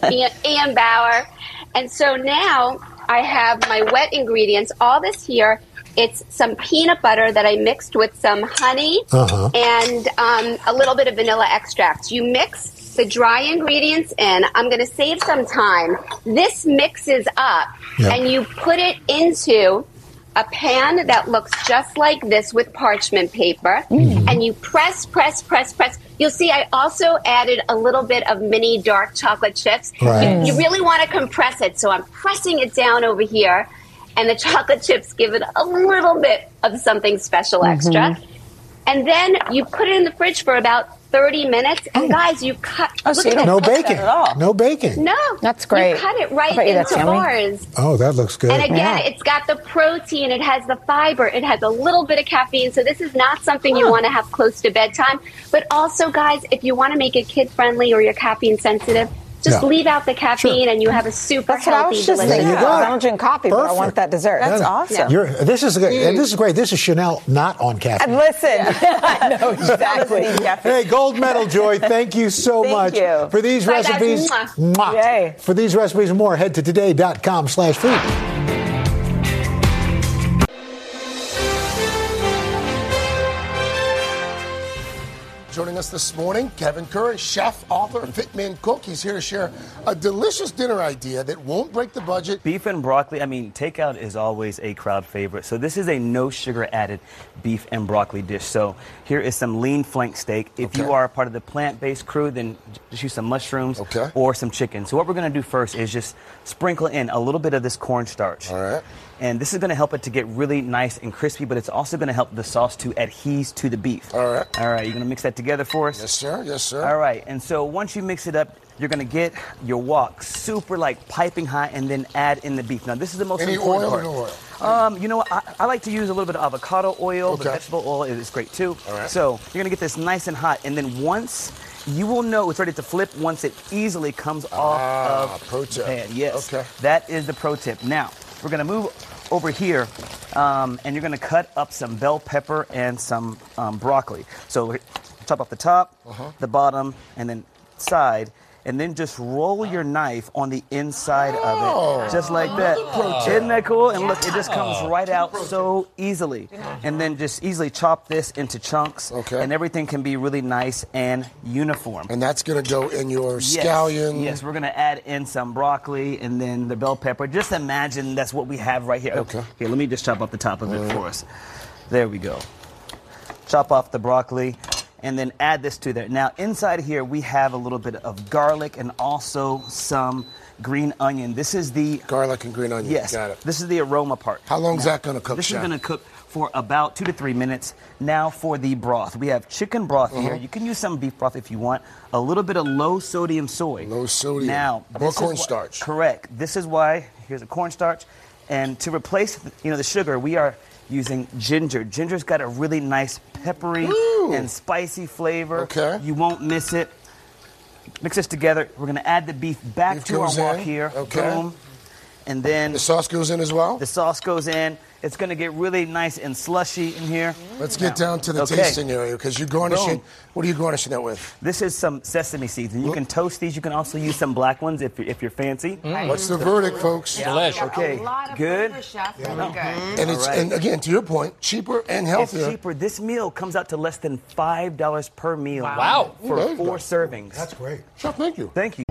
Ian Bauer. And so now I have my wet ingredients. All this here, it's some peanut butter that I mixed with some honey and a little bit of vanilla extract. You mix the dry ingredients in. I'm going to save some time. This mixes up, and you put it into a pan that looks just like this with parchment paper, and you press. You'll see I also added a little bit of mini dark chocolate chips. Right. You really want to compress it, so I'm pressing it down over here, and the chocolate chips give it a little bit of something special extra. And then you put it in the fridge for about 30 minutes, and guys, you cut. So you don't No cook that baking. at all. No baking. No, That's great. You cut it right I bet you that's into yummy. bars. Oh, that looks good. And again, it's got the protein, it has the fiber, it has a little bit of caffeine. So this is not something you want to have close to bedtime. But also, guys, if you want to make it kid-friendly or you're caffeine sensitive, just leave out the caffeine and you have a super That's what I healthy, was just delicious. thinking. There you go. I don't drink coffee, but I Perfect. want that dessert. That's awesome. This is great. And this is great. This is Chanel not on caffeine. Listen, I know exactly. Hey, gold medal, Joy. Thank you so Thank much you. for these Bye, guys. recipes. Mwah. Yay. For these recipes and more, head to today.com/food. Joining us this morning, Kevin Curran, chef, author, Fitman cook. He's here to share a delicious dinner idea that won't break the budget. Beef and broccoli, takeout is always a crowd favorite. So this is a no sugar added beef and broccoli dish. So here is some lean flank steak. If you are part of the plant-based crew, then just use some mushrooms or some chicken. So what we're going to do first is just sprinkle in a little bit of this cornstarch. All right. And this is going to help it to get really nice and crispy, but it's also going to help the sauce to adhere to the beef. All right. All right, you're going to mix that together for us? Yes, sir. Yes, sir. All right, and so once you mix it up, you're going to get your wok super piping hot and then add in the beef. Now, this is the most important part. Any oil or no oil? You know what? I like to use a little bit of avocado oil, but vegetable oil is great too. All right. So you're going to get this nice and hot, and then once you will know it's ready to flip once it easily comes off of pro tip. the pan. Yes. Okay. That is the pro tip. Now, we're going to move over here, and you're going to cut up some bell pepper and some broccoli. So chop off the top, the bottom, and then side, and then just roll your knife on the inside of it, just like that. Isn't that cool? And look, it just comes right out so easily. And then just easily chop this into chunks, and everything can be really nice and uniform. And that's going to go in your scallion. Yes, we're going to add in some broccoli and then the bell pepper. Just imagine that's what we have right here. Okay. Here, let me just chop off the top of it for us. There we go. Chop off the broccoli and then add this to there. Now, inside here, we have a little bit of garlic and also some green onion. This is the... Garlic and green onion. Yes. Got it. This is the aroma part. How long is that going to cook, This Chef? is going to cook for about 2 to 3 minutes. Now for the broth. We have chicken broth here. You can use some beef broth if you want. A little bit of low sodium soy. Low sodium. Now, More cornstarch. Correct. This is why, here's a cornstarch. And to replace, the sugar, we are using ginger. Ginger's got a really nice peppery and spicy flavor. Okay. You won't miss it. Mix this together. We're going to add the beef back to our wok here. Okay. Boom. And then the sauce goes in as well? The sauce goes in. It's going to get really nice and slushy in here. Let's get down to the tasting area because you're garnishing. Boom. What are you garnishing that with? This is some sesame seeds, and you can toast these. You can also use some black ones if you're fancy. What's the verdict, folks? Delicious. Okay, A lot of good. flavor, Chef. Really good. And it's and again to your point, cheaper and healthier. It's cheaper. This meal comes out to less than $5 per meal. Wow. For 4 servings. That's great. Chef, thank you. Thank you.